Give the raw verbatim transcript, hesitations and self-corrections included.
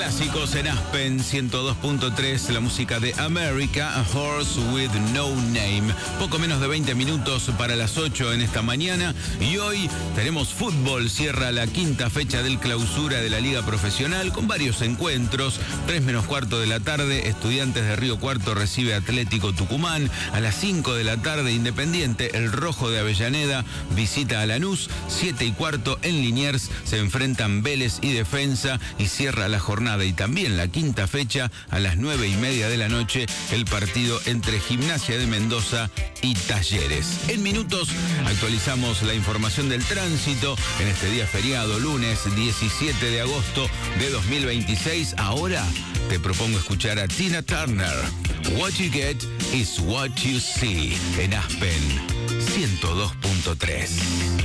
Clásicos en Aspen ciento dos punto tres, la música de America, A Horse with No Name. Poco menos de veinte minutos para las ocho en esta mañana y hoy tenemos fútbol. Cierra la quinta fecha del clausura de la Liga Profesional con varios encuentros. tres menos cuarto de la tarde, Estudiantes de Río Cuarto recibe Atlético Tucumán. A las cinco de la tarde, Independiente, el Rojo de Avellaneda, visita a Lanús. siete y cuarto en Liniers se enfrentan Vélez y Defensa y cierra la jornada y también la quinta fecha a las nueve y media de la noche el partido entre Gimnasia de Mendoza y Talleres. En minutos actualizamos la información del tránsito en este día feriado, lunes diecisiete de agosto de dos mil veintiséis. Ahora te propongo escuchar a Tina Turner. What you get is what you see en Aspen ciento dos punto tres.